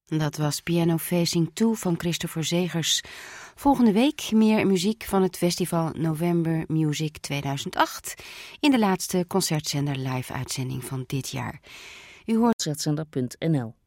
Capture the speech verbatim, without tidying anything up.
Dat was Piano Facing twee van Christopher Zegers. Volgende week meer muziek van het festival November Music tweeduizend acht... in de laatste concertzender live uitzending van dit jaar. U hoort concertzender punt n l